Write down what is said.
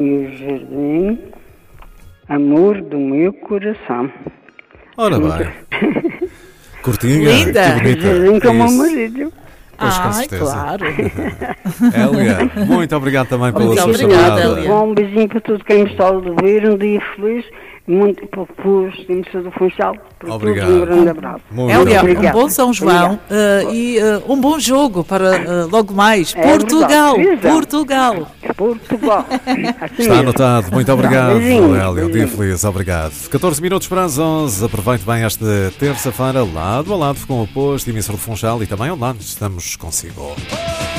o jardim, amor do meu coração. Ora bem. Curtinha, Linda. que bonita. Jardim com o meu Isso. marido. Pois, com Ai, certeza. claro. Hélia, muito obrigado também pela Muito sua obrigada, chamada. Hélia. Bom, um beijinho para todos quem me está a ouvir, um dia feliz, muito para os emissores do Funchal, para Obrigado. todos um grande abraço. Muito Hélia, um obrigado. bom São João e um bom jogo para logo mais. É Portugal, verdade. Portugal. Portugal. Assim Está mesmo. anotado, muito obrigado, Beijinho, Hélia. Um dia beijinho. feliz, obrigado. 14 minutos para as 11. Aproveite bem esta terça-feira, lado a lado com o posto, emissor do Funchal e também online. Estamos consigo.